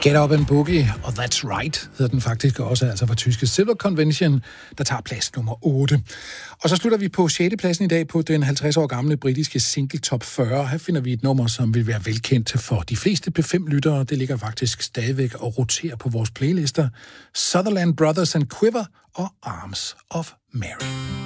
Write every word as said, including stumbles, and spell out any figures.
Get Up and Boogie, og That's Right, hedder den faktisk også, altså fra tyske Silver Convention, der tager plads nummer otte. Og så slutter vi på sjette pladsen i dag på den halvtreds år gamle britiske single Top fyrre. Her finder vi et nummer, som vil være velkendt for de fleste P fem-lyttere. Det ligger faktisk stadigvæk og roterer på vores playlister. Sutherland Brothers and Quiver og Arms of Mary.